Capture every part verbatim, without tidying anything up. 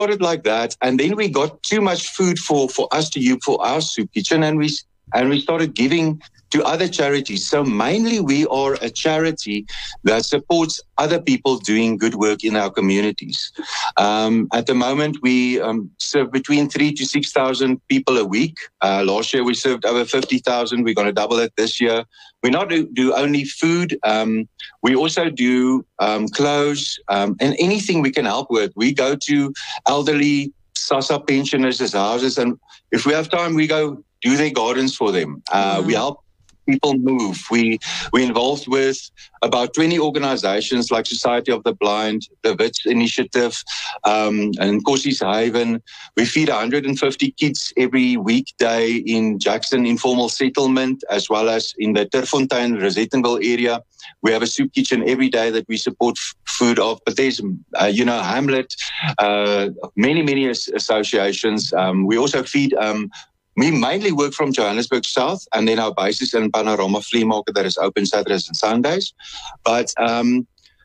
started like that, and then we got too much food for, for us to use for our soup kitchen, and we and we started giving to other charities. So mainly we are a charity that supports other people doing good work in our communities. Um, at the moment, we um, serve between three to six thousand people a week. Uh, last year we served over fifty thousand. We're going to double it this year. We not do, do only food. Um, we also do um, clothes um, and anything we can help with. We go to elderly SASSA pensioners' houses, and if we have time, we go do their gardens for them. Uh, mm-hmm. We help people move. We we involved with about twenty organizations like Society of the Blind, the Wits Initiative, um, and Kossies Haven. We feed one hundred fifty kids every weekday in Jackson Informal Settlement, as well as in the Terfontein, Rosettenville area. We have a soup kitchen every day that we support f- food of. But there's, uh, you know, Hamlet, uh, many, many as- associations. Um, we also feed... Um, We mainly work from Johannesburg South, and then our base is in Panorama Flea Market that is open Saturdays and Sundays. But um,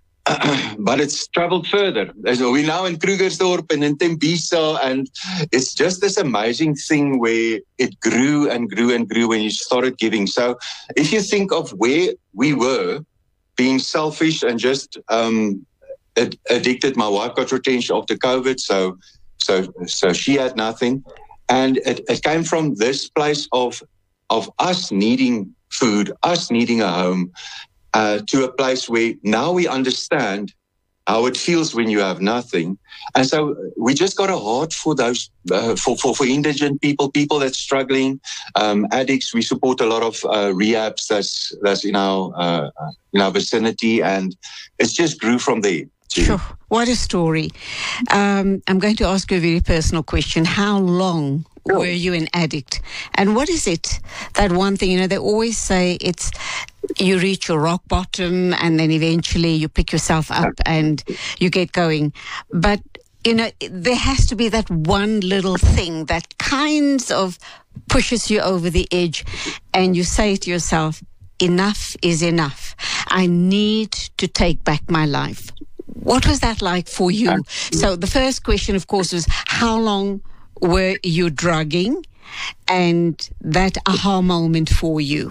but it's traveled further. So we're now in Krugersdorp and in Tembisa, and it's just this amazing thing where it grew and grew and grew when you started giving. So if you think of where we were, being selfish and just um, ad- addicted, my wife got retrenched after COVID, so so so she had nothing. And it, it came from this place of of us needing food, us needing a home, uh, to a place where now we understand how it feels when you have nothing. And so we just got a heart for those, uh, for, for, for indigent people, people that's struggling, um, addicts. We support a lot of uh, rehabs that's that's in our uh, in our vicinity, and it's just grew from there. Sure. What a story. Um, I'm going to ask you a very personal question. How long sure. were you an addict? And what is it, that one thing, you know, they always say it's, you reach your rock bottom and then eventually you pick yourself up and you get going. But, you know, there has to be that one little thing that kind of pushes you over the edge, and you say to yourself, enough is enough. I need to take back my life. What was that like for you? So the first question, of course, was how long were you drugging, and that aha moment for you?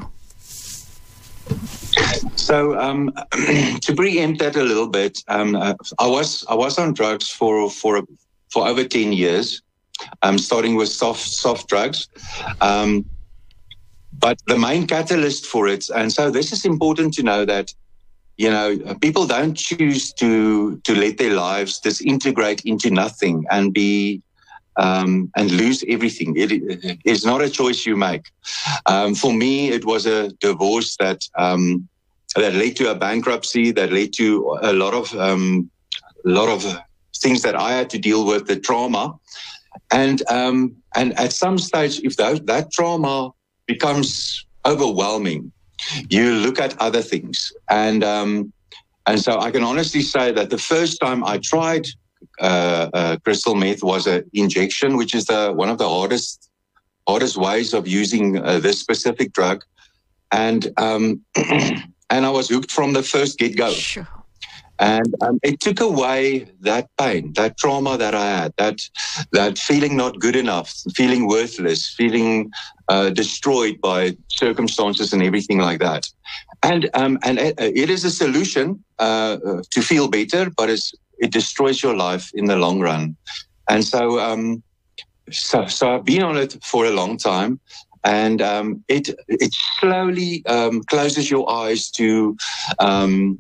So um, to preempt that a little bit, um, I was I was on drugs for for for over ten years. Um, starting with soft soft drugs. Um, but the main catalyst for it, and so this is important to know that, you know, people don't choose to to let their lives disintegrate into nothing and be um, and lose everything. It, it is not a choice you make. Um, for me, it was a divorce that um, that led to a bankruptcy, that led to a lot of um, a lot of things that I had to deal with, the trauma, and um, and at some stage, if that, that trauma becomes overwhelming, you look at other things. And um, and so I can honestly say that the first time I tried uh, uh, crystal meth was an injection, which is the one of the hardest hardest ways of using uh, this specific drug. And um, and I was hooked from the first get-go. Sure. And um, it took away that pain, that trauma that I had, that that feeling not good enough, feeling worthless, feeling uh, destroyed by circumstances and everything like that. And um, and it, it is a solution uh, to feel better, but it's, it destroys your life in the long run. And so, um, so, so I've been on it for a long time. And um, it it slowly um, closes your eyes to um,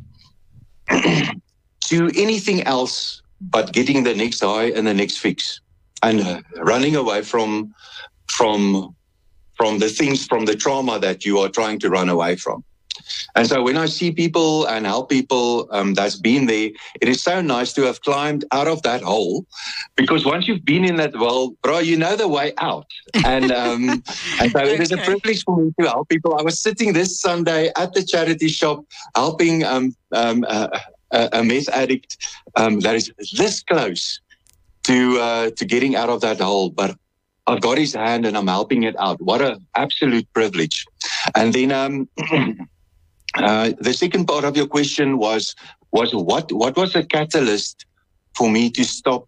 to anything else but getting the next high and the next fix, and uh, running away from from from the things, from the trauma that you are trying to run away from. And so when I see people and help people um, that's been there, it is so nice to have climbed out of that hole, because once you've been in that well, bro, you know the way out. And, um, and so okay. It is a privilege for me to help people. I was sitting this Sunday at the charity shop helping um, um, uh, a, a meth addict um, that is this close to uh, to getting out of that hole, but I've got his hand and I'm helping it out. What an absolute privilege. And then um, uh, the second part of your question was was what what was the catalyst for me to stop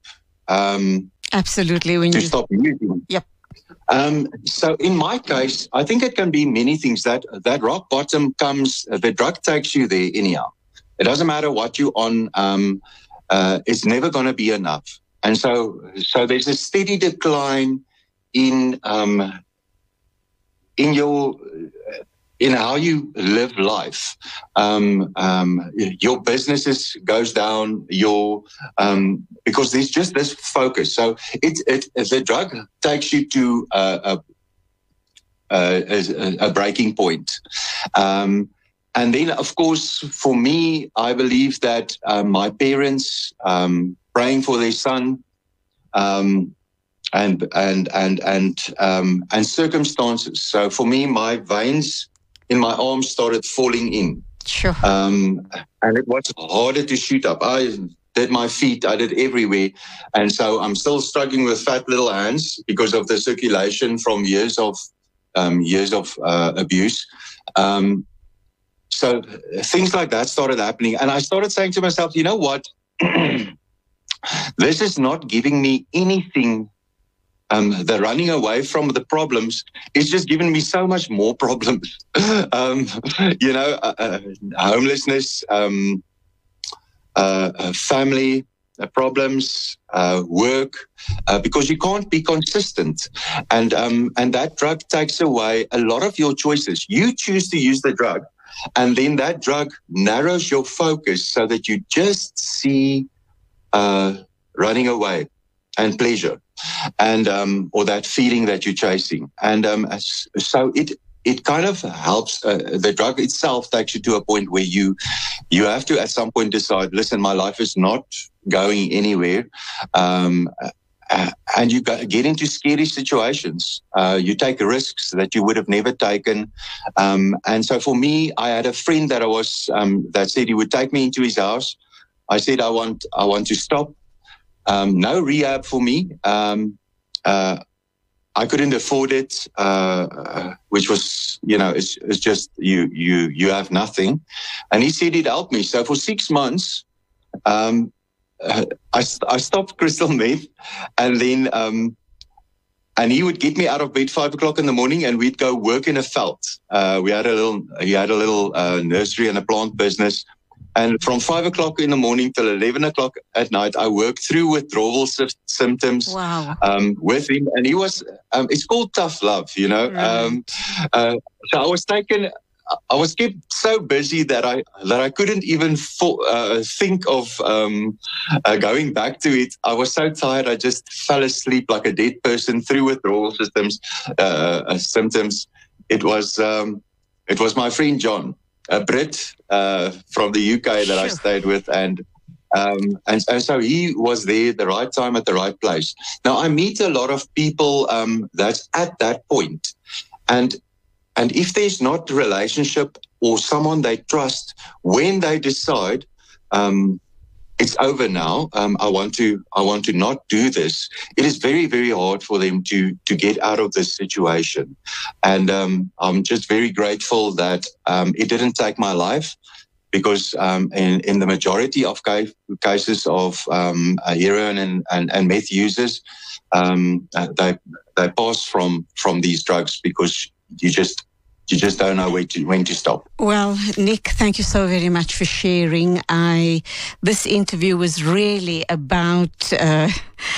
um, absolutely when to you stop using. Yep. Um, so in my case, I think it can be many things. That that rock bottom comes, the drug takes you there anyhow. It doesn't matter what you're on. Um, uh, it's never going to be enough. And so, so there's a steady decline in um, in your in how you live life. Um, um, your businesses goes down. Your um, because there's just this focus. So it it the drug takes you to a a, a, a breaking point. Um, And then, of course, for me, I believe that uh, my parents um, praying for their son, um, and and and and um, and circumstances. So for me, my veins in my arms started falling in, Sure. um, and it was harder to shoot up. I did my feet, I did everywhere, and so I'm still struggling with fat little hands because of the circulation from years of um, years of uh, abuse. Um, So things like that started happening. And I started saying to myself, you know what? This is not giving me anything. Um, the running away from the problems is just giving me so much more problems. um, you know, uh, uh, homelessness, um, uh, uh, family uh, problems, uh, work, uh, because you can't be consistent. And, um, and that drug takes away a lot of your choices. You choose to use the drug. And then that drug narrows your focus so that you just see uh, running away and pleasure, and um, or that feeling that you're chasing. And um, so it it kind of helps. Uh, the drug itself takes you to a point where you you have to at some point decide, listen, my life is not going anywhere. Um, Uh, and you get into scary situations. Uh, you take risks that you would have never taken. Um, and so for me, I had a friend that I was um, that said he would take me into his house. I said, I want, I want to stop. Um, no rehab for me. Um, uh, I couldn't afford it, uh, which was, you know, it's, it's just you, you, you have nothing. And he said he'd help me. So for six months, um, Uh, I, I stopped crystal meth, and then um, and he would get me out of bed five o'clock in the morning, and we'd go work in a veld. Uh, we had a little, he had a little uh, nursery and a plant business, and from five o'clock in the morning till eleven o'clock at night, I worked through withdrawal sy- symptoms. Wow. Um, with him, and he was. Um, it's called tough love, you know. Right. Um, uh, so I was taken. I was kept so busy that I that I couldn't even fo- uh, think of um, uh, going back to it. I was so tired, I just fell asleep like a dead person through withdrawal systems uh, uh, symptoms. It was um, it was my friend John, a Brit uh, from the U K that sure. I stayed with, and um, and and so he was there at the right time at the right place. Now I meet a lot of people um, that's at that point, and. And if there's not a relationship or someone they trust, when they decide um, it's over now, um, I want to, I want to not do this, it is very, very hard for them to to get out of this situation. And um, I'm just very grateful that um, it didn't take my life, because um, in, in the majority of ca- cases of um, heroin and, and, and meth users, um, they they pass from from these drugs because you just you just don't know where to, when to stop. Well, Nick, thank you so very much for sharing. I this interview was really about uh,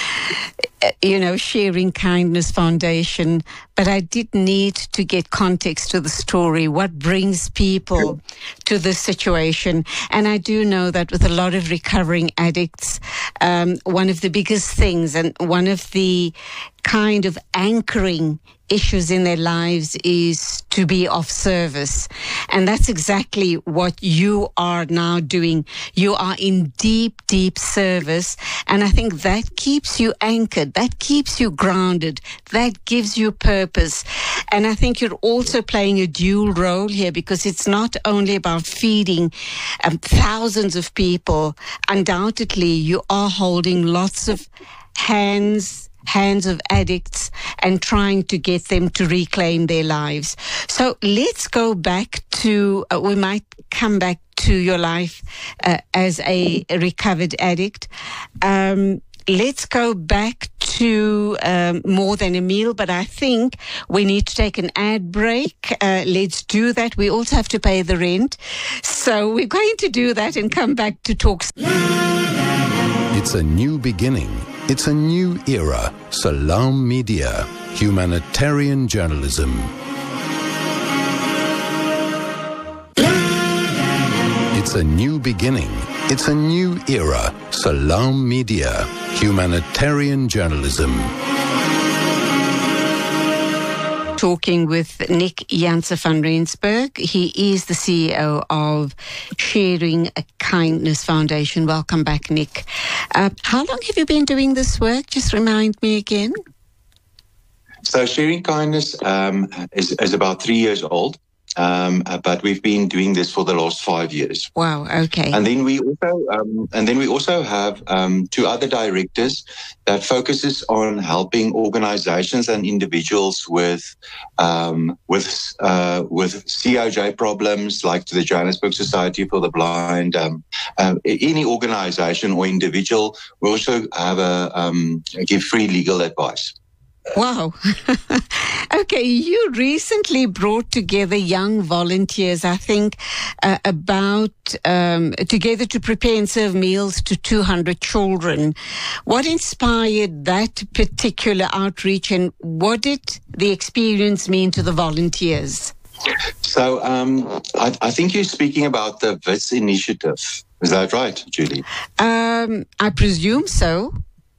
you know, sharing Kindness Foundation, but I did need to get context to the story, what brings people to this situation. And I do know that with a lot of recovering addicts, um, one of the biggest things and one of the kind of anchoring issues in their lives is to be of service. And that's exactly what you are now doing. You are in deep, deep service. And I think that keeps you anchored. That keeps you grounded. That gives you purpose. And I think you're also playing a dual role here, because it's not only about feeding um, thousands of people. Undoubtedly, you are holding lots of hands hands of addicts and trying to get them to reclaim their lives. So let's go back to, uh, we might come back to your life uh, as a recovered addict. Um, let's go back to um, More Than a Meal, but I think we need to take an ad break. Uh, let's do that. We also have to pay the rent. So we're going to do that and come back to talk. It's a new beginning. It's a new era. Salam Media, humanitarian journalism. It's a new beginning. It's a new era. Salam Media, humanitarian journalism. Talking with Nick Janse van Rensburg. He is the C E O of Sharing a Kindness Foundation. Welcome back, Nick. Uh, how long have you been doing this work? Just remind me again. So Sharing Kindness um, is, is about three years old. Um, uh, but we've been doing this for the last five years. Wow. Okay. And then we also, um, and then we also have um, two other directors that focuses on helping organizations and individuals with um, with uh, with C O J problems, like to the Johannesburg Society for the Blind. Um, uh, any organization or individual, we also have a um, give free legal advice. Wow. Okay, you recently brought together young volunteers, I think, uh, about um, together to prepare and serve meals to two hundred children. What inspired that particular outreach, and what did the experience mean to the volunteers? So um, I, I think you're speaking about the V I T S initiative. Is that right, Julie? Um, I presume so.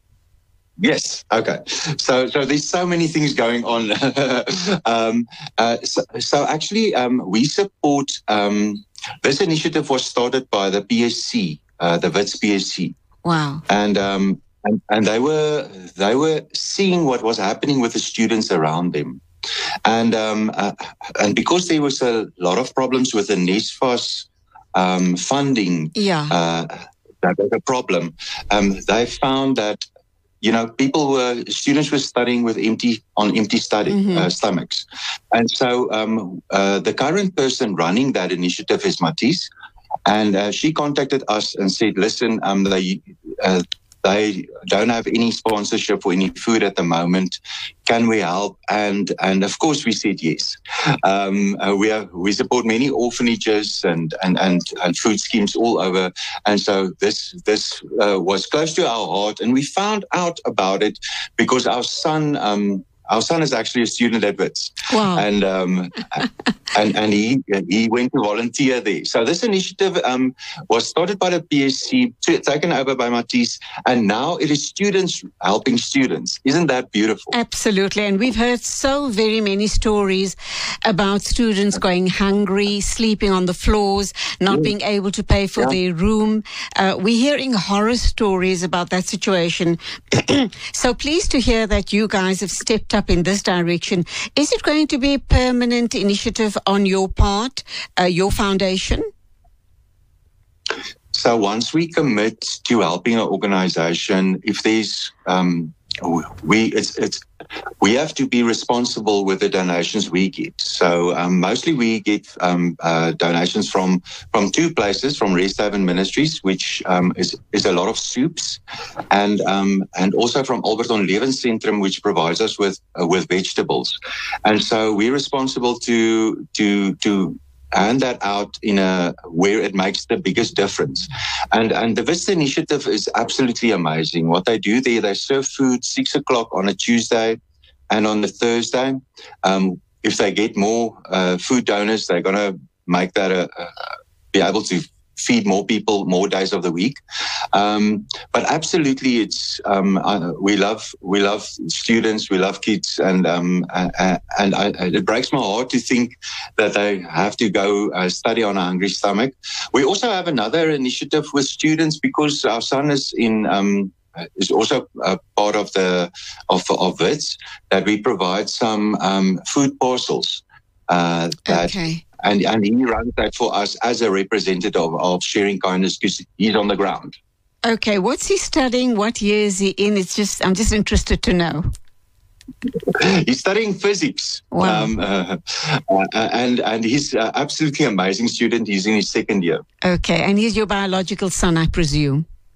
Yes. Okay. So, so there's so many things going on. um, uh, so, so actually, um, we support um, this initiative was started by the P S C, uh, the V I T S P S C. Wow. And um, and and they were they were seeing what was happening with the students around them, and um, uh, and because there was a lot of problems with the NSFAS um, funding, yeah, uh, that was a problem. Um, they found that. You know, people were, students were studying with empty, on empty study, mm-hmm. uh, stomachs. And so um, uh, the current person running that initiative is Matisse. And uh, she contacted us and said, listen, um, they, uh, they don't have any sponsorship or any food at the moment. Can we help? And and of course we said yes. Um, uh, we are, we support many orphanages and and, and and food schemes all over. And so this this uh, was close to our heart. And we found out about it because our son um, our son is actually a student at V I T S. Wow. And um, and and he he went to volunteer there. So this initiative um, was started by the P S C, taken over by Matisse, and now it is students helping students. Isn't that beautiful? Absolutely. And we've heard so very many stories about students going hungry, sleeping on the floors, not yeah. being able to pay for yeah. their room. Uh, we're hearing horror stories about that situation. So pleased to hear that you guys have stepped up in this direction. Is it going to be a permanent initiative on your part, uh, your foundation? So once we commit to helping an organization, if there's um, we it's it's we have to be responsible with the donations we get. So um, mostly we get um, uh, donations from from two places, from Rest Haven Ministries, which um, is is a lot of soups, and um, and also from Alberton Lewenscentrum, which provides us with uh, with vegetables. And so we're responsible to to to. hand that out in a where it makes the biggest difference. And and the V I T S initiative is absolutely amazing. What they do there, they serve food six o'clock on a Tuesday and on the Thursday. Um, if they get more uh, food donors, they're going to make that a, a, be able to feed more people more days of the week. Um, but absolutely, it's um, uh, we love we love students, we love kids, and um, uh, and I, it breaks my heart to think that they have to go uh, study on a hungry stomach. We also have another initiative with students because our son is in. Um, is also a part of the of of V I T S that we provide some um, food parcels uh, that. Okay. And and he runs that for us as a representative of Sharing Kindness because he's on the ground. Okay, what's he studying? What year is he in? It's just I'm just interested to know. He's studying physics. Wow. Um, uh, uh, and and he's uh, absolutely amazing student. He's in his second year. Okay, and he's your biological son, I presume.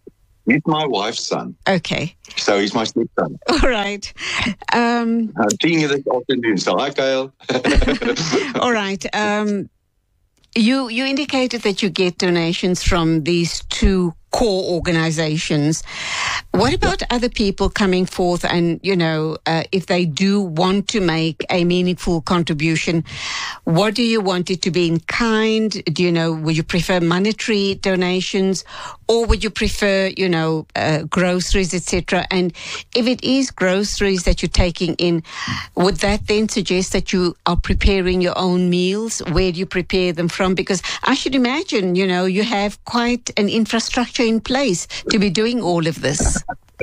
He's my wife's son. Okay. So he's my stepson. All right. Um, I'm seeing you this afternoon. So hi, Kyle. All right. Um, you you indicated that you get donations from these two core organizations. What about other people coming forth and, you know, uh, if they do want to make a meaningful contribution, what do you want it to be in kind? Do you know, would you prefer monetary donations or would you prefer, you know, uh, groceries, et cetera? And if it is groceries that you're taking in, would that then suggest that you are preparing your own meals? Where do you prepare them from? Because I should imagine, you know, you have quite an infrastructure in place to be doing all of this.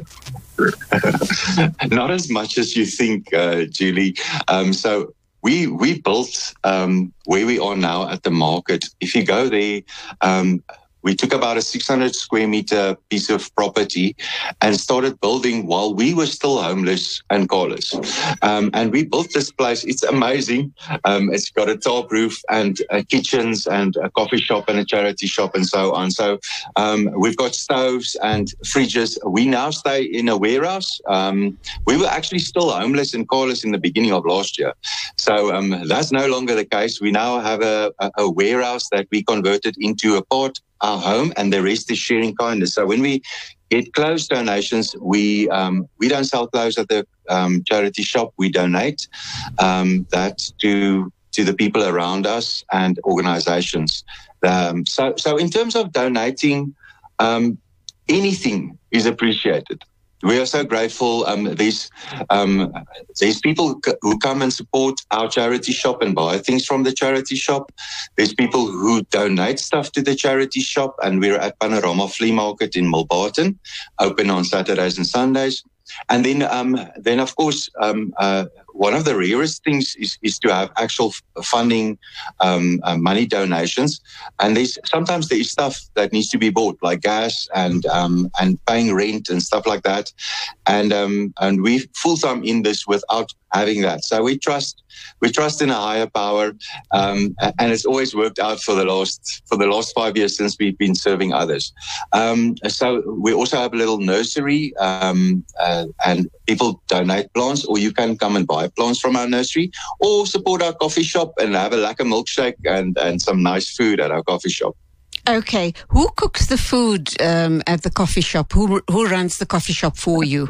Not as much as you think, uh, Julie. Um, so we we built um, where we are now at the market. If you go there, um, we took about a six hundred square meter piece of property and started building while we were still homeless and carless. Um, and we built this place. It's amazing. Um, it's got a top roof and uh, kitchens and a coffee shop and a charity shop and so on. So um, we've got stoves and fridges. We now stay in a warehouse. Um, we were actually still homeless and carless in the beginning of last year. So um, that's no longer the case. We now have a, a, a warehouse that we converted into a part our home, and the rest is sharing kindness. So when we get clothes donations, we um, we don't sell clothes at the um, charity shop. We donate um, that to to the people around us and organizations. Um, so so in terms of donating, um, anything is appreciated. We are so grateful. Um, these um, these people who come and support our charity shop and buy things from the charity shop. There's people who donate stuff to the charity shop, and we're at Panorama Flea Market in Milbarton, open on Saturdays and Sundays. And then, um, then of course, um, uh, one of the rarest things is, is to have actual funding, um, uh, money donations. And there's sometimes there is stuff that needs to be bought, like gas and um, and paying rent and stuff like that. And um, and we full time in this without having that. So we trust we trust in a higher power, um, and it's always worked out for the last for the last five years since we've been serving others. Um, so we also have a little nursery, um, uh, and people donate plants, or you can come and buy plants from our nursery, or support our coffee shop and have a lekker milkshake and and some nice food at our coffee shop. Okay, who cooks the food um, at the coffee shop? Who who runs the coffee shop for you?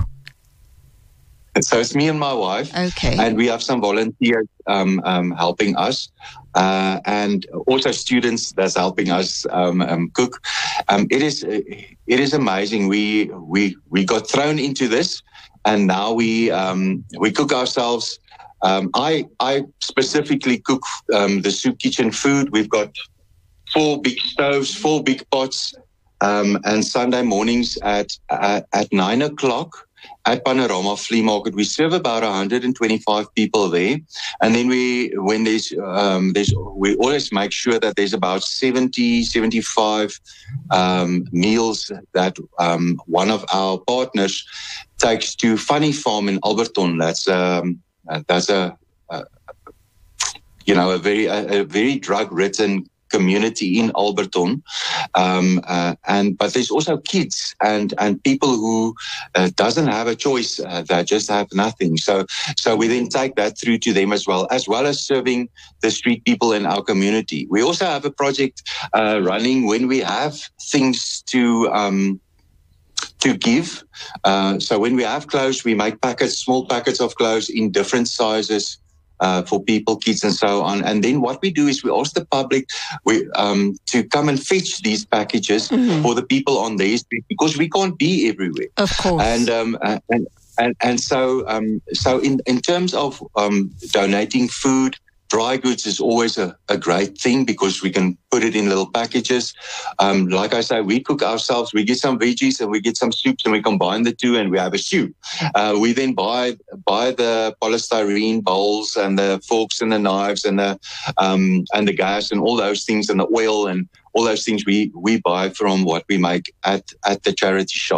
So it's me and my wife. Okay. And we have some volunteers um, um, helping us, uh, and also students that's helping us um, um, cook. Um, it is it is amazing. We we we got thrown into this, and now we um, we cook ourselves. Um, I I specifically cook um, the soup kitchen food. We've got four big stoves, four big pots, um, and Sunday mornings at uh, at nine o'clock. At Panorama Flea Market, we serve about one hundred twenty-five people there, and then we, when there's, um, there's, we always make sure that there's about seventy, seventy-five um, meals that um, one of our partners takes to Funny Farm in Alberton. That's um, that's a, a you know a very a, a very drug-ridden community in Alberton, um, uh, and but there's also kids and and people who uh, doesn't have a choice, uh, that just have nothing. So so we then take that through to them as well, as well as serving the street people in our community. We also have a project uh, running when we have things to um, to give. Uh, so when we have clothes, we make packets, small packets of clothes in different sizes. Uh, for people, kids, and so on. And then what we do is we ask the public we, um, to come and fetch these packages mm-hmm. for the people on their street, because we can't be everywhere. Of course. And um, and and and so um, so in in terms of um, donating food, dry goods is always a, a great thing because we can put it in little packages. Um, like I say, we cook ourselves. We get some veggies and we get some soups and we combine the two and we have a soup. Uh, we then buy buy the polystyrene bowls and the forks and the knives and the um, and the gas and all those things and the oil and all those things we, we buy from what we make at, at the charity shop.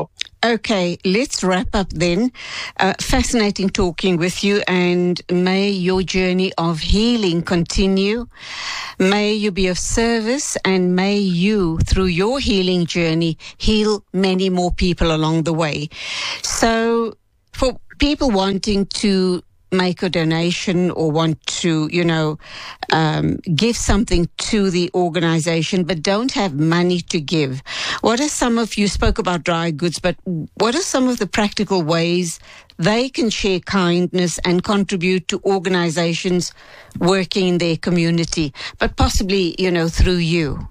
Okay, let's wrap up then. Uh, fascinating talking with you, and may your journey of healing continue. May you be of service, and may you, through your healing journey, heal many more people along the way. So for people wanting to make a donation or want to, you know, um, give something to the organization but don't have money to give, what are some of, you spoke about dry goods, but what are some of the practical ways they can share kindness and contribute to organizations working in their community, but possibly, you know, through you?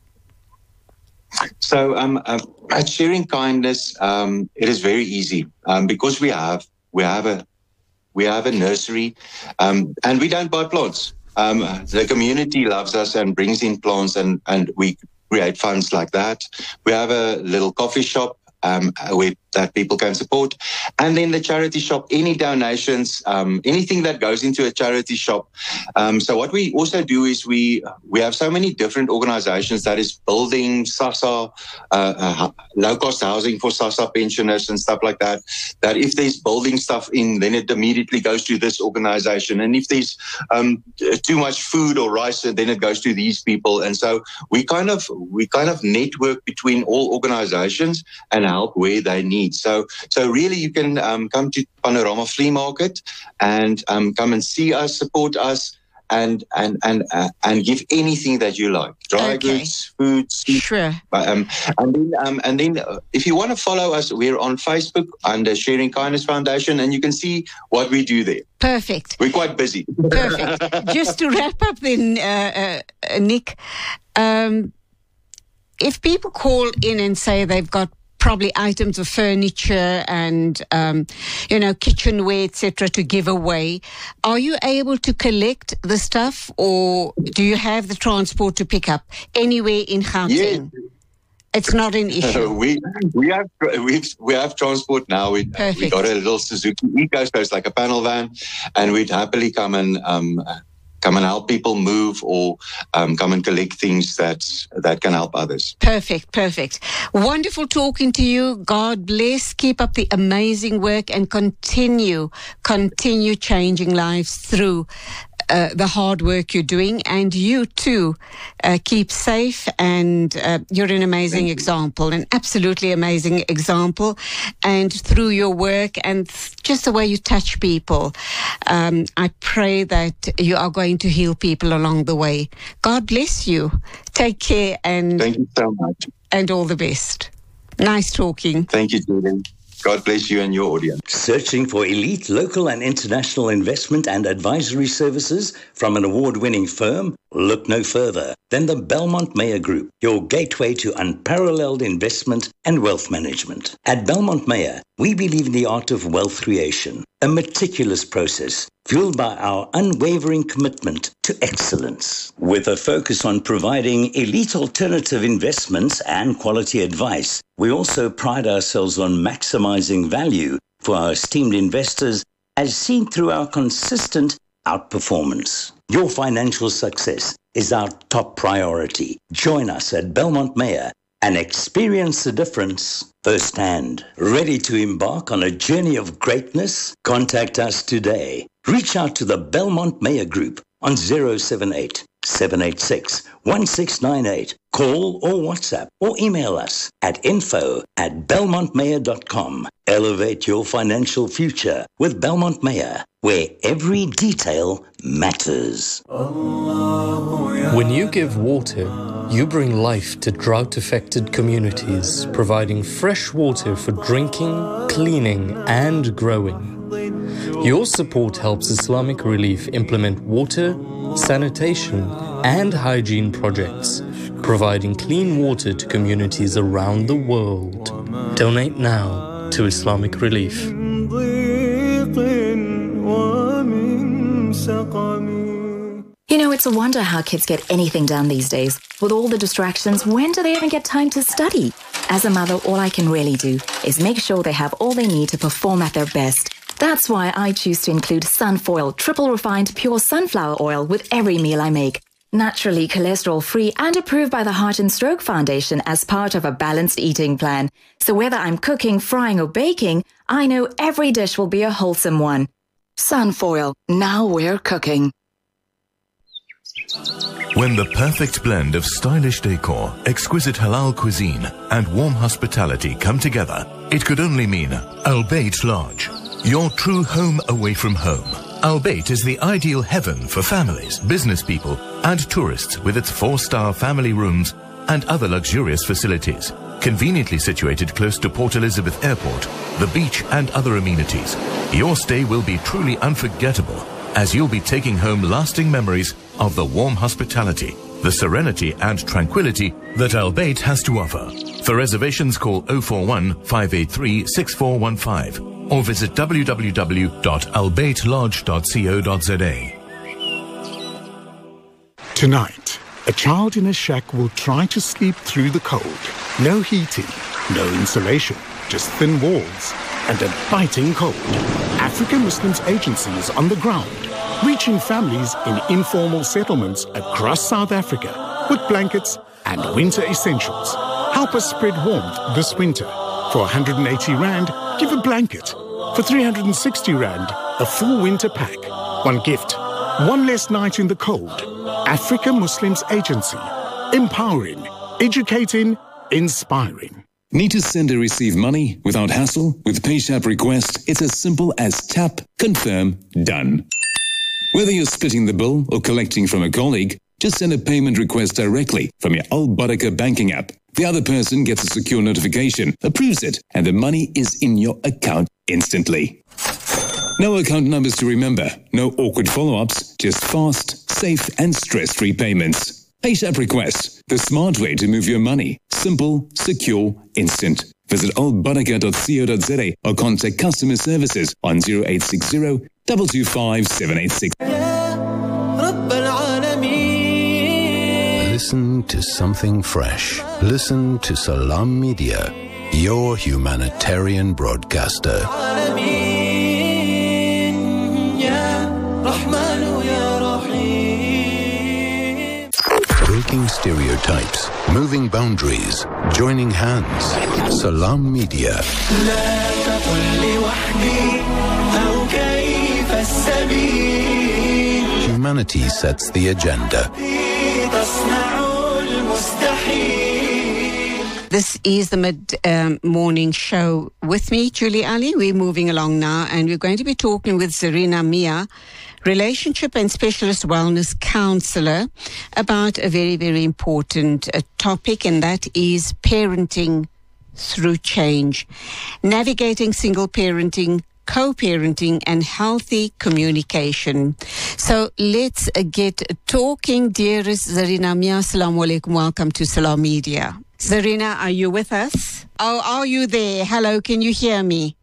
So um, uh, at sharing kindness, um, it is very easy um, because we have we have a we have a nursery, um, and we don't buy plants. Um, the community loves us and brings in plants, and and we create funds like that. We have a little coffee shop um, where that people can support, and then the charity shop. Any donations, um, anything that goes into a charity shop. Um, so what we also do is we we have so many different organizations that is building SASSA, uh, uh, low cost housing for SASSA pensioners and stuff like that. That if there's building stuff in, then it immediately goes to this organization, and if there's um, too much food or rice, then it goes to these people. And so we kind of we kind of network between all organizations and help where they need. So, so really, you can um, come to Panorama Flea Market and um, come and see us, support us, and and and uh, and give anything that you like: dry Okay. goods, food, soup. Sure. Um, and then, um, and then, uh, if you want to follow us, we're on Facebook under Sharing Kindness Foundation, and you can see what we do there. Perfect. We're quite busy. Perfect. Just to wrap up then, uh, uh, Nick, um, if people call in and say they've got probably items of furniture and, um, you know, kitchenware, et cetera, to give away, are you able to collect the stuff, or do you have the transport to pick up anywhere in Gauteng? Yes. It's not an issue. we we have we we have transport now. We Perfect. we got a little Suzuki Eco, so it's like a panel van, and we'd happily come and um, come and help people move, or um, come and collect things that that can help others. Perfect, perfect. Wonderful talking to you. God bless. Keep up the amazing work and continue, continue changing lives through uh, the hard work you're doing. And you too, uh, keep safe. And uh, you're an amazing example, an absolutely amazing example. And through your work and just the way you touch people, um, I pray that you are going to heal people along the way. God bless you. Take care, and Thank you so much. and all the best. Nice talking. Thank you, Julie. God bless you and your audience. Searching for elite local and international investment and advisory services from an award-winning firm? Look no further than the Belmont Meyer Group, your gateway to unparalleled investment and wealth management. At Belmont Meyer, we believe in the art of wealth creation, a meticulous process fueled by our unwavering commitment to excellence. With a focus on providing elite alternative investments and quality advice, we also pride ourselves on maximizing value for our esteemed investors, as seen through our consistent outperformance. Your financial success is our top priority. Join us at Belmont Meyer and experience the difference firsthand. Ready to embark on a journey of greatness? Contact us today. Reach out to the Belmont Meyer Group on zero seven eight, seven eight six, one six nine eight. Call or WhatsApp or email us at info at belmont mayer dot com. Elevate your financial future with Belmont Meyer, where every detail matters. When you give water, you bring life to drought-affected communities, providing fresh water for drinking, cleaning, and growing. Your support helps Islamic Relief implement water, sanitation, and hygiene projects, providing clean water to communities around the world. Donate now to Islamic Relief. You know, it's a wonder how kids get anything done these days. With all the distractions, when do they even get time to study? As a mother, all I can really do is make sure they have all they need to perform at their best. That's why I choose to include Sunfoil Triple Refined Pure Sunflower Oil with every meal I make. naturally cholesterol-free and approved by the Heart and Stroke Foundation as part of a balanced eating plan. So whether I'm cooking, frying or baking, I know every dish will be a wholesome one. Sunfoil, now we're cooking. When the perfect blend of stylish decor, exquisite halal cuisine and warm hospitality come together, it could only mean Al Bayt Lodge, your true home away from home. Al Bayt is the ideal heaven for families, business people and tourists with its four-star family rooms and other luxurious facilities. Conveniently situated close to Port Elizabeth Airport, the beach and other amenities, your stay will be truly unforgettable as you'll be taking home lasting memories of the warm hospitality, the serenity and tranquility that Al Bayt has to offer. For reservations, call oh four one, five eight three, six four one five or visit w w w dot al bayt lodge dot co dot z a. Tonight, a child in a shack will try to sleep through the cold. No heating, no insulation, just thin walls and a biting cold. African Muslims Agency is on the ground, reaching families in informal settlements across South Africa with blankets and winter essentials. Help us spread warmth this winter. For one hundred eighty rand, give a blanket. For three hundred sixty rand, a full winter pack. One gift, one less night in the cold. African Muslims Agency. Empowering, educating, inspiring. Need to send or receive money without hassle? With PayShap Request, it's as simple as tap, confirm, done. Whether you're splitting the bill or collecting from a colleague, just send a payment request directly from your Al Barakah banking app. The other person gets a secure notification, approves it, and the money is in your account instantly. No account numbers to remember, no awkward follow-ups, just fast, safe and stress-free payments. PayShap Request, the smart way to move your money. Simple, secure, instant. Visit al barakah dot co dot z a or contact customer services on zero eight six zero, two two five, seven eight six. Listen to something fresh. Listen to Salam Media, your humanitarian broadcaster. Breaking stereotypes, moving boundaries, joining hands. Salam Media. Humanity sets the agenda. This is the mid-morning um, show with me, Julie Ali. We're moving along now, and we're going to be talking with Zarina Mia, relationship and specialist wellness counselor, about a very, very important uh, topic, and that is parenting through change, navigating single parenting, co-parenting and healthy communication. So let's uh, get talking. Dearest Zarina Mia, assalamu alaikum. Welcome to Salam Media. Zarina, are you with us? Oh, are you there? Hello, can you hear me?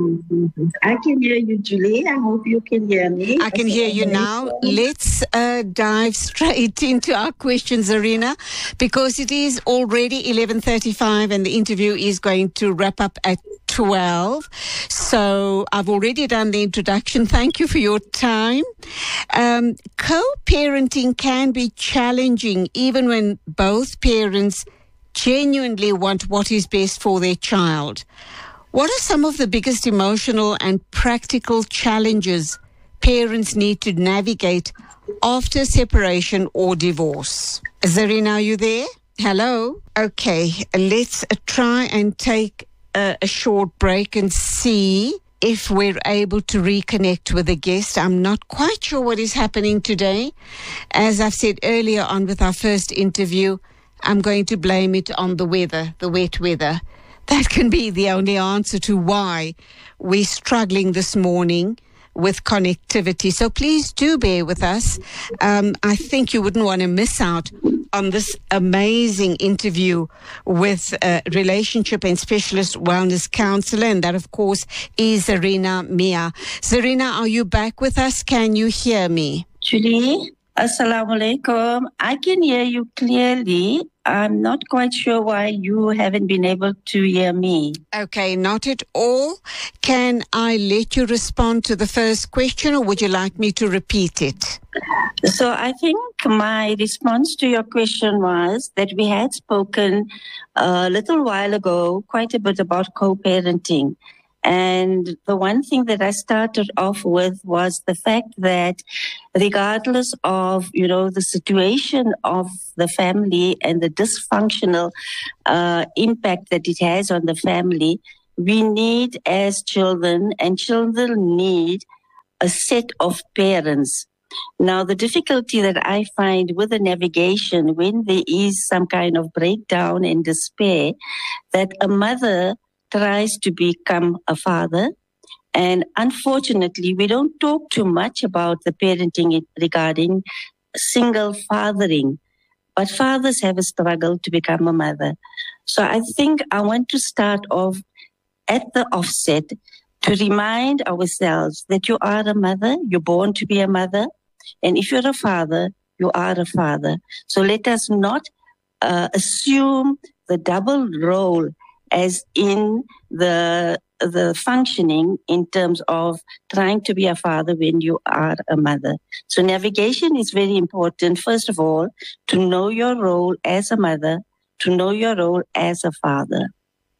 I can hear you, Julie. I hope you can hear me. I can hear you now. Let's uh, dive straight into our questions, Zarina, because it is already eleven thirty-five and the interview is going to wrap up at twelve. So I've already done the introduction. Thank you for your time. Um, co-parenting can be challenging even when both parents genuinely want what is best for their child. What are some of the biggest emotional and practical challenges parents need to navigate after separation or divorce? Zarina, are you there? Hello? Okay, let's try and take a, a short break and see if we're able to reconnect with the guest. I'm not quite sure what is happening today. As I've said earlier on with our first interview, I'm going to blame it on the weather, the wet weather. That can be the only answer to why we're struggling this morning with connectivity. So please do bear with us. Um, I think you wouldn't want to miss out on this amazing interview with a relationship and specialist wellness counselor, and that, of course, is Zarina Mia. Zarina, are you back with us? Can you hear me? Julie, assalamu alaikum. I can hear you clearly. I'm not quite sure why you haven't been able to hear me. Okay, not at all. Can I let you respond to the first question, or would you like me to repeat it? So I think my response to your question was that we had spoken a little while ago quite a bit about co-parenting. And the one thing that I started off with was the fact that regardless of, you know, the situation of the family and the dysfunctional uh, impact that it has on the family, we need as children, and children need a set of parents. Now, the difficulty that I find with the navigation when there is some kind of breakdown and despair, that a mother tries to become a father. And unfortunately, we don't talk too much about the parenting regarding single fathering. But fathers have a struggle to become a mother. So I think I want to start off at the offset to remind ourselves that you are a mother, you're born to be a mother. And if you're a father, you are a father. So let us not uh, assume the double role as in the the functioning in terms of trying to be a father when you are a mother. So navigation is very important, first of all, to know your role as a mother, to know your role as a father.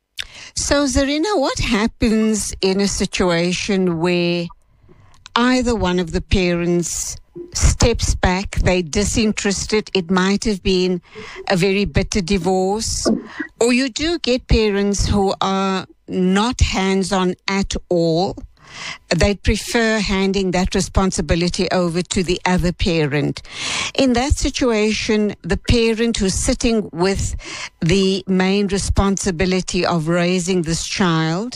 So, Zarina, what happens in a situation where either one of the parents steps back, they're disinterested, it might have been a very bitter divorce, or you do get parents who are not hands-on at all, they prefer handing that responsibility over to the other parent. In that situation, the parent who's sitting with the main responsibility of raising this child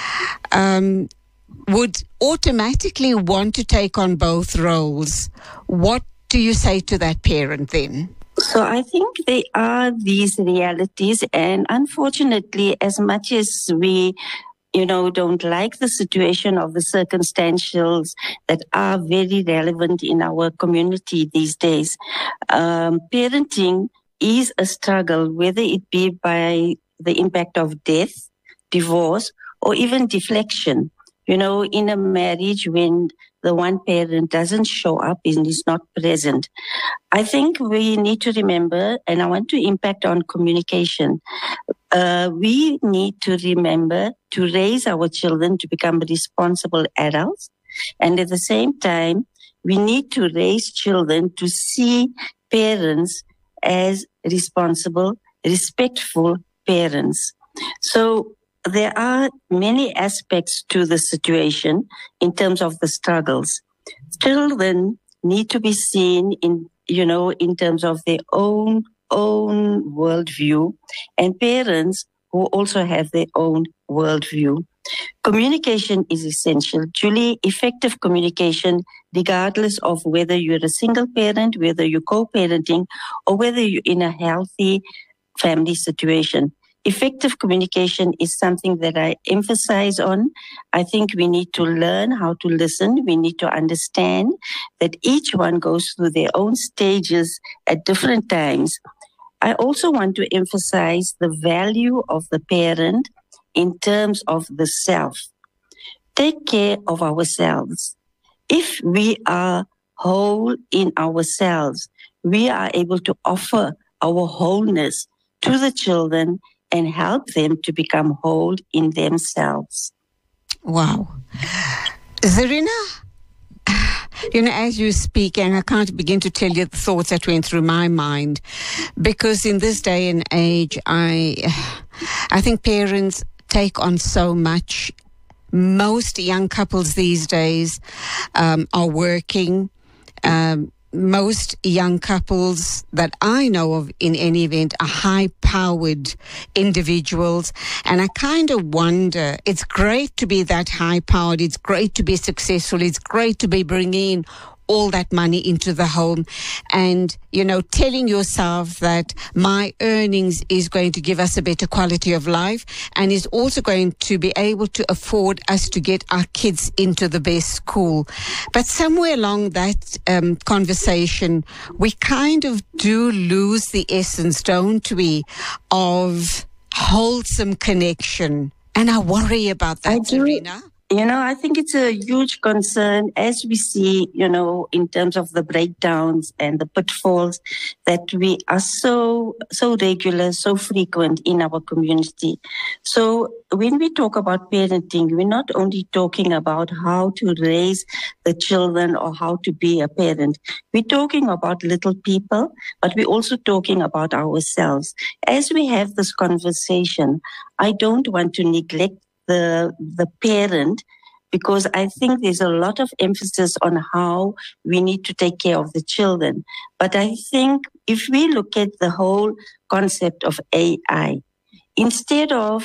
um, would automatically want to take on both roles. What do you say to that parent then? So I think there are these realities, and unfortunately, as much as we you know, don't like the situation of the circumstantials that are very relevant in our community these days. Um, parenting is a struggle, whether it be by the impact of death, divorce, or even deflection. You know, in a marriage when the one parent doesn't show up and is not present. I think we need to remember, and I want to impact on communication. Uh, we need to remember to raise our children to become responsible adults. And at the same time, we need to raise children to see parents as responsible, respectful parents. So there are many aspects to the situation in terms of the struggles. Children need to be seen in, you know, in terms of their own own worldview, and parents who also have their own worldview. Communication is essential. Truly effective communication, regardless of whether you're a single parent, whether you're co-parenting, or whether you're in a healthy family situation. Effective communication is something that I emphasize on. I think we need to learn how to listen. We need to understand that each one goes through their own stages at different times. I also want to emphasize the value of the parent in terms of the self. Take care of ourselves. If we are whole in ourselves, we are able to offer our wholeness to the children and help them to become whole in themselves. Wow. Zarina, you know, as you speak, and I can't begin to tell you the thoughts that went through my mind, because in this day and age, I, I think parents take on so much. Most young couples these days um, are working. Um, most young couples that I know of in any event are high-powered individuals. And I kind of wonder, it's great to be that high-powered. It's great to be successful. It's great to be bringing in all that money into the home and, you know, telling yourself that my earnings is going to give us a better quality of life and is also going to be able to afford us to get our kids into the best school. But somewhere along that um, conversation, we kind of do lose the essence, don't we, of wholesome connection. And I worry about that, Zarina. You know, I think it's a huge concern as we see, you know, in terms of the breakdowns and the pitfalls that we are so, so regular, so frequent in our community. So when we talk about parenting, we're not only talking about how to raise the children or how to be a parent. We're talking about little people, but we're also talking about ourselves. As we have this conversation, I don't want to neglect the the parent, because I think there's a lot of emphasis on how we need to take care of the children. But I think if we look at the whole concept of A I, instead of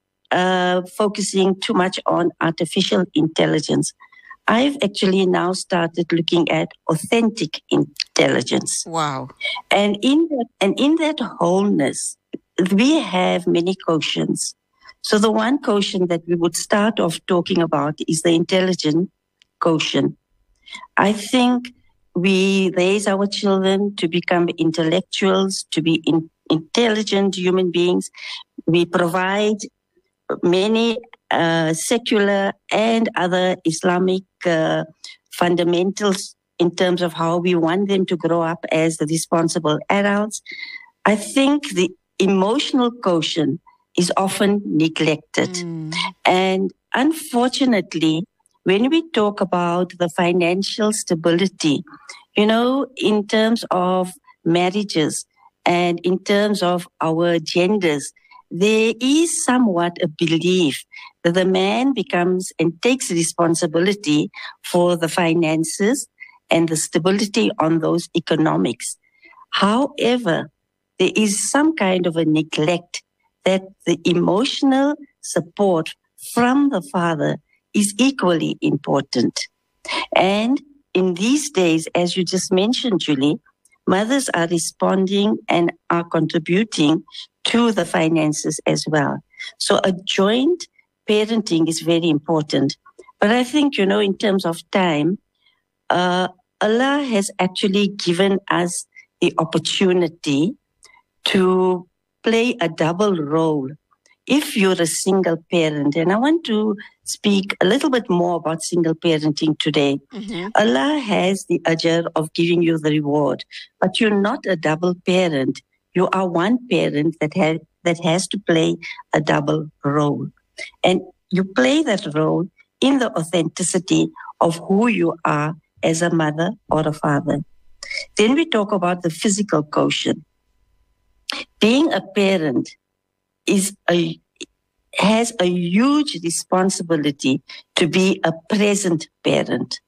uh, focusing too much on artificial intelligence, I've actually now started looking at authentic intelligence. Wow. And in that, and in that wholeness, we have many quotients. So the one quotient that we would start off talking about is the intelligent quotient. I think we raise our children to become intellectuals, to be in, intelligent human beings. We provide many uh, secular and other Islamic uh, fundamentals in terms of how we want them to grow up as the responsible adults. I think the emotional quotient is often neglected. Mm. And unfortunately, when we talk about the financial stability, you know, in terms of marriages and in terms of our genders, there is somewhat a belief that the man becomes and takes responsibility for the finances and the stability on those economics. However, there is some kind of a neglect that the emotional support from the father is equally important. And in these days, as you just mentioned, Julie, mothers are responding and are contributing to the finances as well. So a joint parenting is very important. But I think, you know, in terms of time, uh, Allah has actually given us the opportunity to play a double role if you're a single parent. And I want to speak a little bit more about single parenting today. Mm-hmm. Allah has the ajr of giving you the reward, but you're not a double parent. You are one parent that has, that has to play a double role. And you play that role in the authenticity of who you are as a mother or a father. Then we talk about the physical quotient. Being a parent is a has a huge responsibility to be a present parent.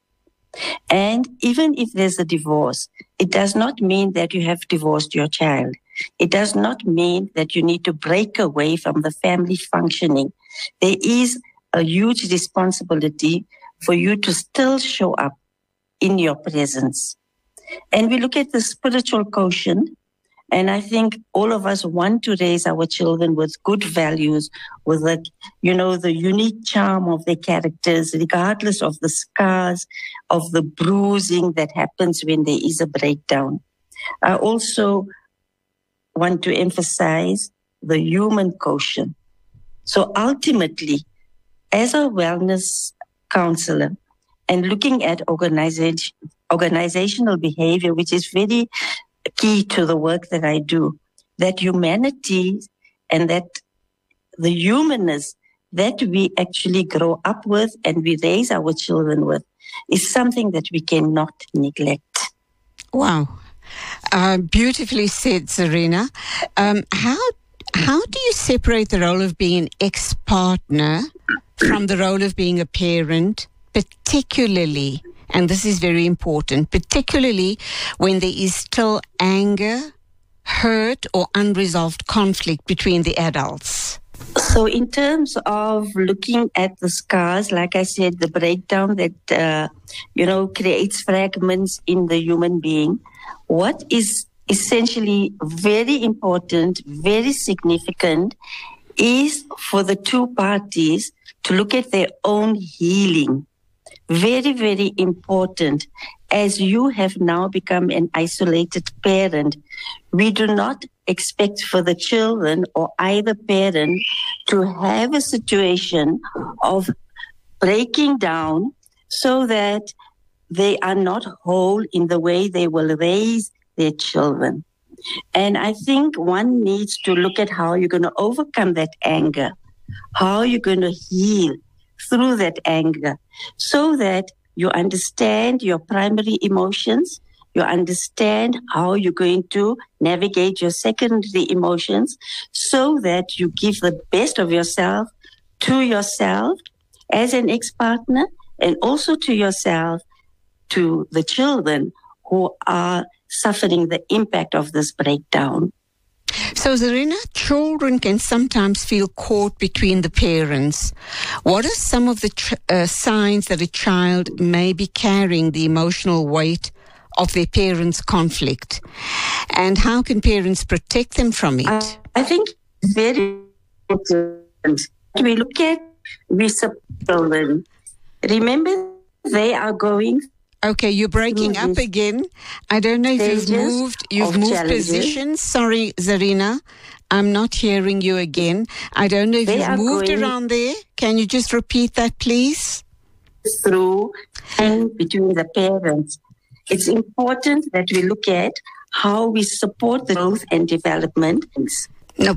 And even if there's a divorce, it does not mean that you have divorced your child. It does not mean that you need to break away from the family functioning. There is a huge responsibility for you to still show up in your presence. And we look at the spiritual quotient. And I think all of us want to raise our children with good values, with the, you know, the unique charm of their characters, regardless of the scars, of the bruising that happens when there is a breakdown. I also want to emphasize the human quotient. So ultimately, as a wellness counselor and looking at organization, organizational behavior, which is very key to the work that I do, that humanity and that the humanness that we actually grow up with and we raise our children with is something that we cannot neglect. Wow. Uh, beautifully said, Serena. Um, how how do you separate the role of being an ex-partner from the role of being a parent, particularly, and this is very important, particularly when there is still anger, hurt, or unresolved conflict between the adults? So in terms of looking at the scars, like I said, the breakdown that, uh, you know, creates fragments in the human being, what is essentially very important, very significant, is for the two parties to look at their own healing. Very, very important. As you have now become an isolated parent, we do not expect for the children or either parent to have a situation of breaking down so that they are not whole in the way they will raise their children. And I think one needs to look at how you're going to overcome that anger, how you're going to heal through that anger, so that you understand your primary emotions, you understand how you're going to navigate your secondary emotions, so that you give the best of yourself to yourself as an ex-partner, and also to yourself, to the children who are suffering the impact of this breakdown. So, Zarina, children can sometimes feel caught between the parents. What are some of the tr- uh, signs that a child may be carrying the emotional weight of their parents' conflict? And how can parents protect them from it? I, I think it's very important. We look at, we support children. Remember, they are going. Okay, you're breaking up again. I don't know if you've moved. You've moved challenges. positions. Sorry, Zarina, I'm not hearing you again. I don't know if They you've are moved going around there. Can you just repeat that, please? Through and between the parents. It's important that we look at how we support the growth and development. Nope.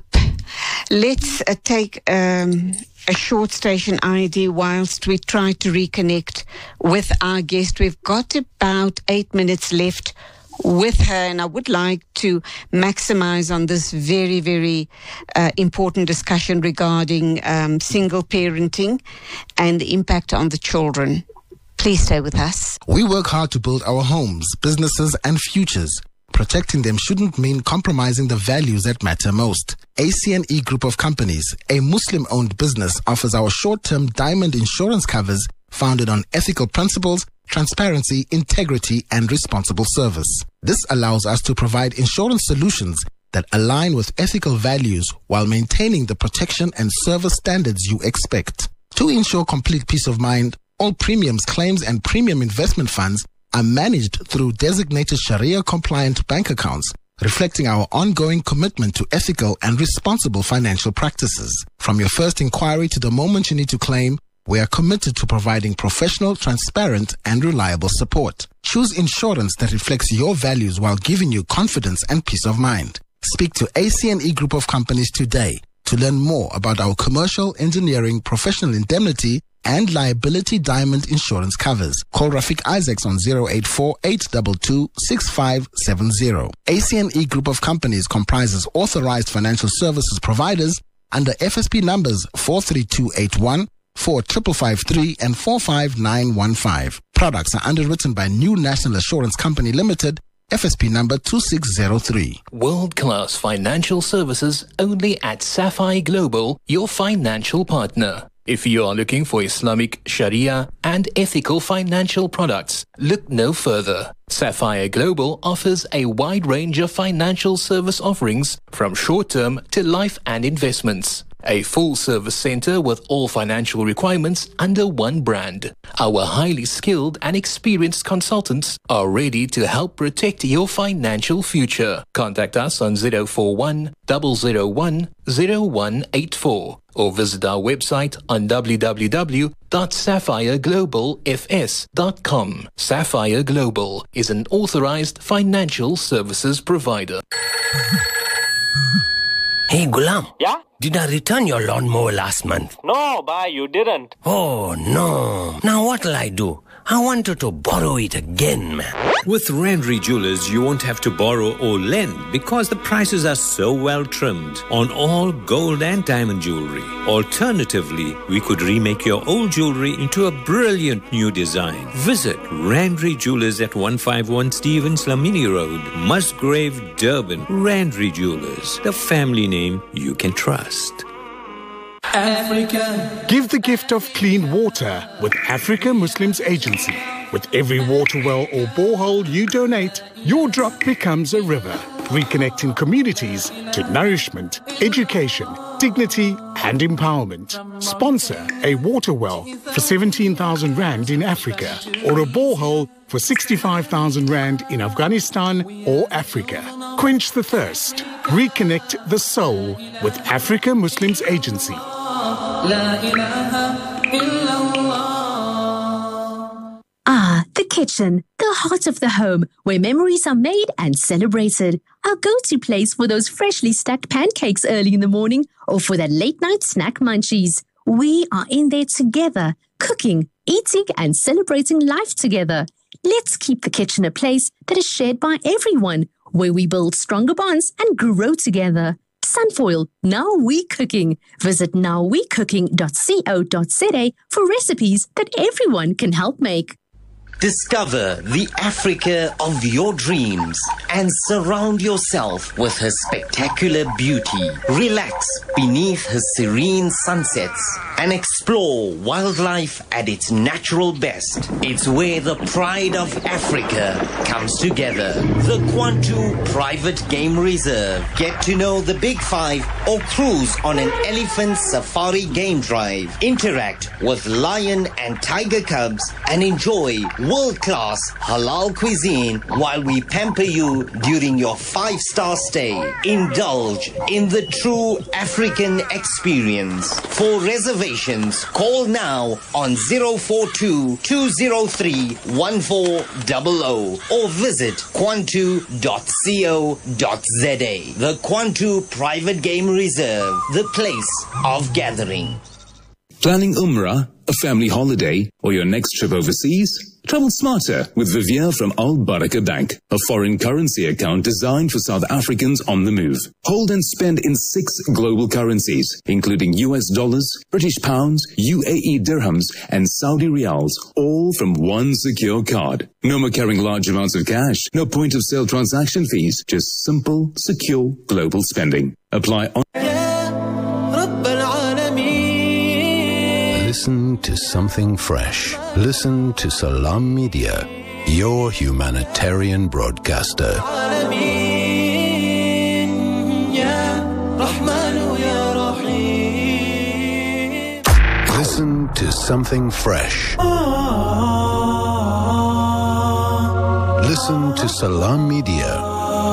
Let's uh, take um, a short station I D whilst we try to reconnect with our guest. We've got about eight minutes left with her, and I would like to maximize on this very, very uh, important discussion regarding um, single parenting and the impact on the children. Please stay with us. We work hard to build our homes, businesses, and futures. Protecting them shouldn't mean compromising the values that matter most. A C N E Group of Companies, a Muslim-owned business, offers our short-term diamond insurance covers founded on ethical principles, transparency, integrity, and responsible service. This allows us to provide insurance solutions that align with ethical values while maintaining the protection and service standards you expect. To ensure complete peace of mind, all premiums, claims, and premium investment funds are managed through designated Sharia-compliant bank accounts, reflecting our ongoing commitment to ethical and responsible financial practices. From your first inquiry to the moment you need to claim, we are committed to providing professional, transparent, and reliable support. Choose insurance that reflects your values while giving you confidence and peace of mind. Speak to A C N E Group of Companies today to learn more about our commercial, engineering, professional indemnity, and liability diamond insurance covers. Call Rafiq Isaacs on zero eight four, eight two two, six five seven zero. A C N E Group of Companies comprises authorized financial services providers under F S P numbers four three two eight one, four five five three, and four five nine one five. Products are underwritten by New National Assurance Company Limited, F S P number two six zero three. World-class financial services only at Sapphire Global, your financial partner. If you are looking for Islamic, Sharia, and ethical financial products, look no further. Sapphire Global offers a wide range of financial service offerings from short-term to life and investments. A full-service center with all financial requirements under one brand. Our highly skilled and experienced consultants are ready to help protect your financial future. Contact us on zero four one, zero zero one, zero one eight four or visit our website on w w w dot sapphire global f s dot com. Sapphire Global is an authorized financial services provider. Hey, Gulam. Yeah? Did I return your lawnmower last month? No, bye, you didn't. Oh, no. Now what'll I do? I wanted to borrow it again, man. With Randry Jewelers, you won't have to borrow or lend because the prices are so well trimmed on all gold and diamond jewelry. Alternatively, we could remake your old jewelry into a brilliant new design. Visit Randry Jewelers at one fifty-one Stevens Lamini Road, Musgrave, Durban. Randry Jewelers, the family name you can trust. Africa. Give the gift of clean water with Africa Muslims Agency. With every water well or borehole you donate, your drop becomes a river, reconnecting communities to nourishment, education, dignity and empowerment. Sponsor a water well for seventeen thousand rand in Africa or a borehole for sixty-five thousand rand in Afghanistan or Africa. Quench the thirst. Reconnect the soul with Africa Muslims Agency. La ilaha illallah. The kitchen, the heart of the home, where memories are made and celebrated. Our go-to place for those freshly stacked pancakes early in the morning or for that late-night snack munchies. We are in there together, cooking, eating and celebrating life together. Let's keep the kitchen a place that is shared by everyone, where we build stronger bonds and grow together. Sunfoil, Now We Cooking. Visit now we cooking dot co dot za for recipes that everyone can help make. Discover the Africa of your dreams and surround yourself with her spectacular beauty. Relax beneath her serene sunsets and explore wildlife at its natural best. It's where the pride of Africa comes together. The Kwantu Private Game Reserve. Get to know the Big Five or cruise on an elephant safari game drive. Interact with lion and tiger cubs and enjoy world-class halal cuisine while we pamper you during your five-star stay. Indulge in the true African experience. For reservations, call now on zero four two, two zero three, one four zero zero or visit kwantu dot co dot za. The Kwantu Private Game Reserve, the place of gathering. Planning Umrah, a family holiday, or your next trip overseas? Travel smarter with Vivier from Al Baraka Bank, a foreign currency account designed for South Africans on the move. Hold and spend in six global currencies, including U S dollars, British pounds, U A E dirhams, and Saudi riyals, all from one secure card. No more carrying large amounts of cash, no point of sale transaction fees, just simple, secure global spending. Apply on. Listen to something fresh. Listen to Salam Media, your humanitarian broadcaster. Listen to something fresh. Listen to Salam Media.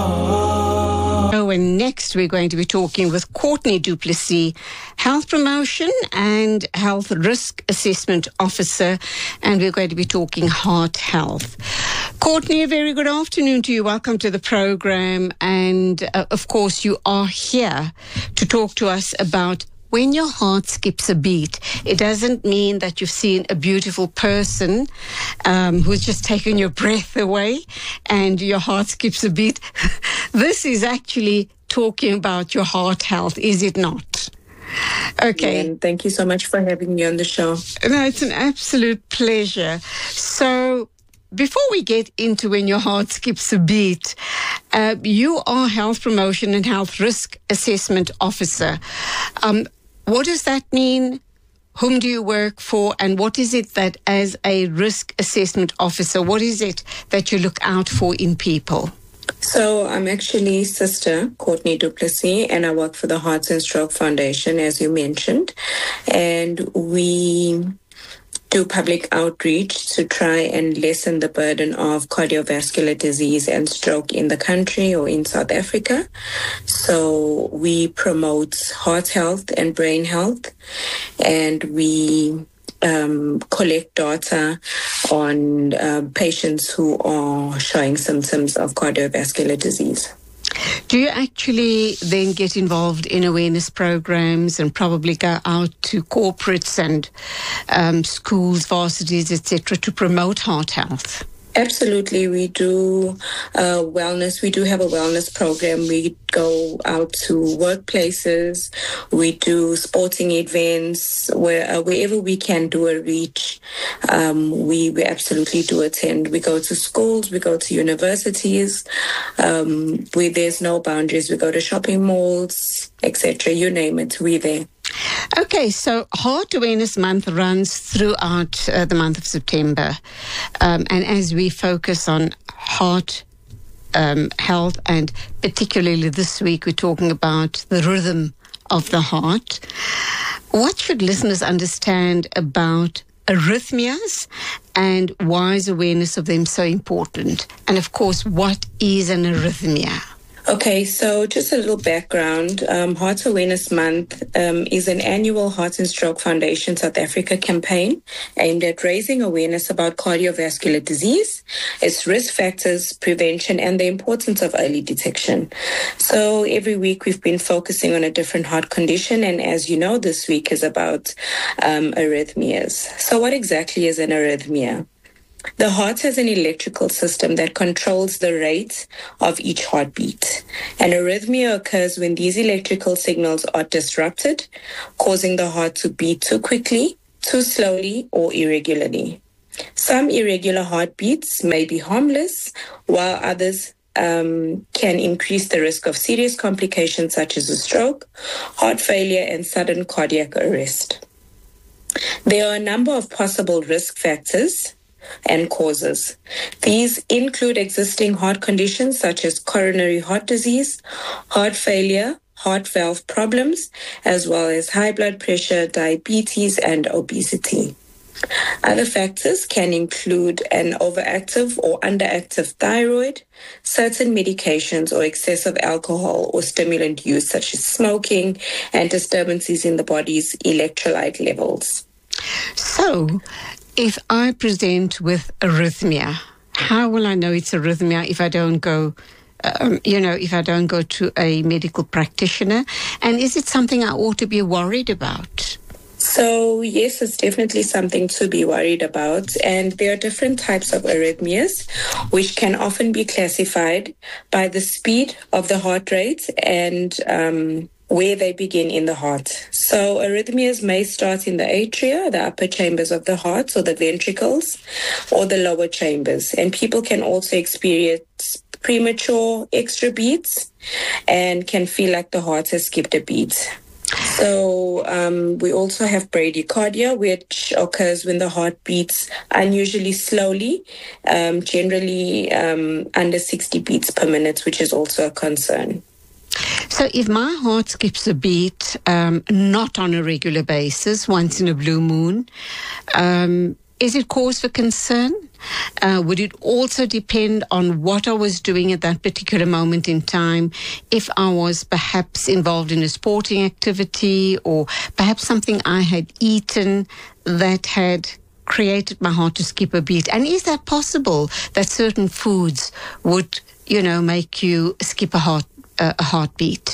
Oh, and next we're going to be talking with Courtney du Plessis, Health Promotion and Health Risk Assessment Officer, and we're going to be talking heart health. Courtney, a very good afternoon to you. Welcome to the program. And uh, of course, you are here to talk to us about when your heart skips a beat. It doesn't mean that you've seen a beautiful person um, who's just taken your breath away and your heart skips a beat. This is actually talking about your heart health, is it not? Okay. Yeah, thank you so much for having me on the show. No, it's an absolute pleasure. So, before we get into when your heart skips a beat, uh, you are Health Promotion and Health Risk Assessment Officer. Um, what does that mean? Whom do you work for? And what is it that, as a risk assessment officer, what is it that you look out for in people? So I'm actually Sister Courtney du Plessis, and I work for the Hearts and Stroke Foundation, as you mentioned. And we do public outreach to try and lessen the burden of cardiovascular disease and stroke in the country or in South Africa. So we promote heart health and brain health, and we um, collect data on uh, patients who are showing symptoms of cardiovascular disease. Do you actually then get involved in awareness programs and probably go out to corporates and um, schools, varsities, et cetera, to promote heart health? Absolutely. We do uh, wellness. We do have a wellness program. We go out to workplaces. We do sporting events. Where uh, wherever we can do a reach, um, we, we absolutely do attend. We go to schools. We go to universities. Um, where there's no boundaries. We go to shopping malls, et cetera. You name it, we're there. Okay, so Heart Awareness Month runs throughout uh, the month of September. Um, and as we focus on heart um, health, and particularly this week, we're talking about the rhythm of the heart. What should listeners understand about arrhythmias and why is awareness of them so important? And of course, what is an arrhythmia? Okay, so just a little background. Um, Heart Awareness Month um, is an annual Heart and Stroke Foundation South Africa campaign aimed at raising awareness about cardiovascular disease, its risk factors, prevention, and the importance of early detection. So every week we've been focusing on a different heart condition, and as you know, this week is about um, arrhythmias. So what exactly is an arrhythmia? The heart has an electrical system that controls the rate of each heartbeat. An arrhythmia occurs when these electrical signals are disrupted, causing the heart to beat too quickly, too slowly, or irregularly. Some irregular heartbeats may be harmless, while others um, can increase the risk of serious complications such as a stroke, heart failure, and sudden cardiac arrest. There are a number of possible risk factors and causes. These include existing heart conditions such as coronary heart disease, heart failure, heart valve problems, as well as high blood pressure, diabetes, and obesity. Other factors can include an overactive or underactive thyroid, certain medications or excessive alcohol or stimulant use such as smoking, and disturbances in the body's electrolyte levels. So, if I present with arrhythmia, how will I know it's arrhythmia if I don't go, um, you know, if I don't go to a medical practitioner? And is it something I ought to be worried about? So, yes, it's definitely something to be worried about. And there are different types of arrhythmias, which can often be classified by the speed of the heart rate and um, where they begin in the heart. So arrhythmias may start in the atria, the upper chambers of the heart, or the ventricles, or the lower chambers. And people can also experience premature extra beats and can feel like the heart has skipped a beat. So um, we also have bradycardia, which occurs when the heart beats unusually slowly, um, generally um, under sixty beats per minute, which is also a concern. So if my heart skips a beat, um, not on a regular basis, once in a blue moon, um, is it cause for concern? Uh, would it also depend on what I was doing at that particular moment in time? If I was perhaps involved in a sporting activity or perhaps something I had eaten that had created my heart to skip a beat? And is that possible that certain foods would, you know, make you skip a heart a heartbeat?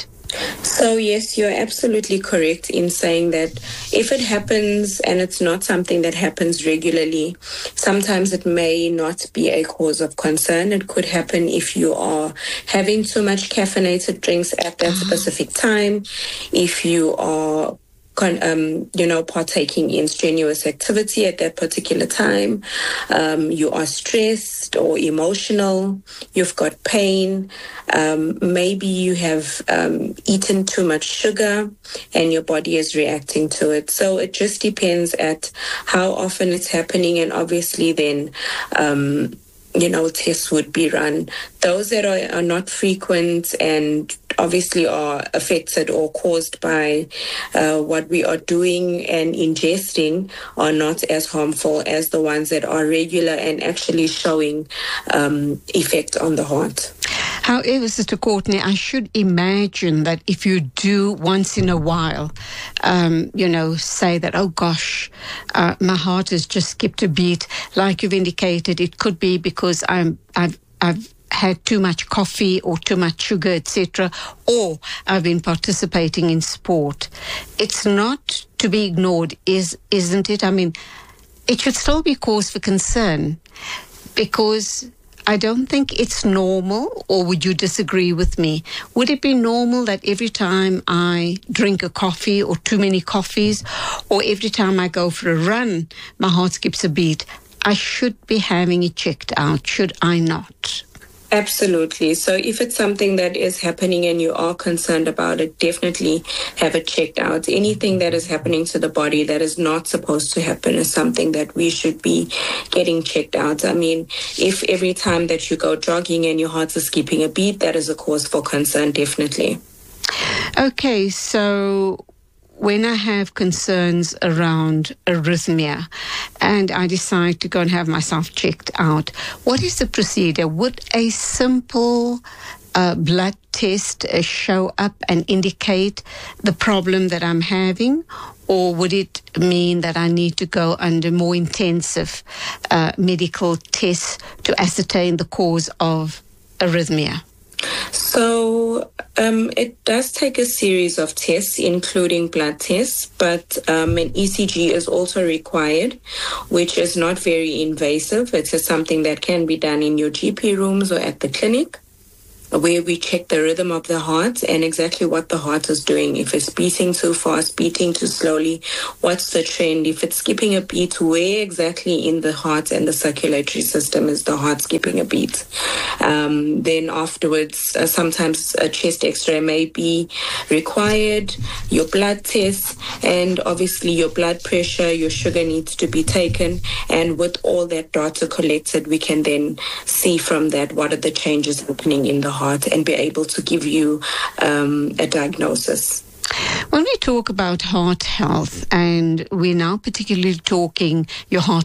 So yes, you're absolutely correct in saying that if it happens and it's not something that happens regularly, sometimes it may not be a cause of concern. It could happen if you are having too much caffeinated drinks at that specific time, if you are Con, um, you know, partaking in strenuous activity at that particular time, um, you are stressed or emotional, you've got pain, um, maybe you have um, eaten too much sugar and your body is reacting to it. So it just depends at how often it's happening, and obviously then um, you know, tests would be run. Those that are, are not frequent and obviously are affected or caused by uh, what we are doing and ingesting are not as harmful as the ones that are regular and actually showing um, effect on the heart. However, Sister Courtney, I should imagine that if you do once in a while, um, you know, say that, oh gosh, uh, my heart has just skipped a beat, like you've indicated, it could be because I'm, I've, I've had too much coffee or too much sugar, et cetera, or I've been participating in sport. It's not to be ignored, is isn't it? I mean, it should still be cause for concern, because I don't think it's normal, or would you disagree with me? Would it be normal that every time I drink a coffee or too many coffees, or every time I go for a run, my heart skips a beat? I should be having it checked out, should I not? Absolutely. So if it's something that is happening and you are concerned about it, definitely have it checked out. Anything that is happening to the body that is not supposed to happen is something that we should be getting checked out. I mean, if every time that you go jogging and your heart is skipping a beat, that is a cause for concern, definitely. Okay, so when I have concerns around arrhythmia and I decide to go and have myself checked out, what is the procedure? Would a simple uh, blood test uh, show up and indicate the problem that I'm having? Or would it mean that I need to go under more intensive uh, medical tests to ascertain the cause of arrhythmia? So um, it does take a series of tests, including blood tests, but um, an E C G is also required, which is not very invasive. It's just something that can be done in your G P rooms or at the clinic, where we check the rhythm of the heart and exactly what the heart is doing. If it's beating too fast, beating too slowly, what's the trend? If it's skipping a beat, where exactly in the heart and the circulatory system is the heart skipping a beat? Um, then afterwards, uh, sometimes a chest x-ray may be required, your blood tests, and obviously your blood pressure, your sugar needs to be taken. And with all that data collected, we can then see from that what are the changes happening in the heart and be able to give you um, a diagnosis. When we talk about heart health, and we're now particularly talking your heart